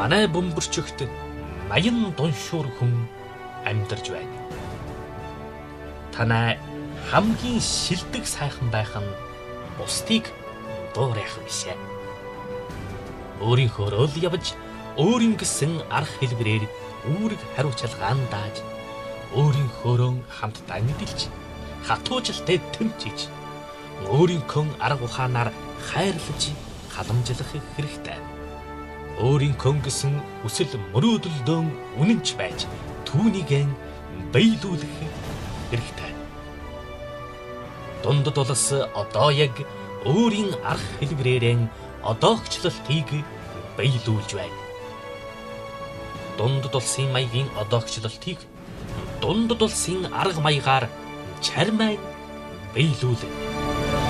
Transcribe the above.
манай бөмбөрчөгт наян дуншуур хүн амьдарч байна. Танай хамгийн шилдэг сайхан байх нь бусдыг дуурайх бишээ. Өөрийнхөө л явж өөрийн гэсэн арга хэлбэрээр үүрэг хариуцлагаан дааж өөрийнхөөрөө хамтдаа мэдэлж хатуужилтай тэмцэж өөрийнхөө арга ухаанаар хайрлаж халамжлах хэрэгтэй. Өөрийнхөө гэсэн хүсэл мөрөөдөлдөө үнэнч байж түүнийг биелүүлэх хэрэгтэй. Дундад улс одоо яг өөрийн арга хэлбэрээр одоогчлолтыг биелүүлж байна. Дундад улсын маягийн одоогчлолтыг дундад улсын арга маягаар чармай биелүүлнэ.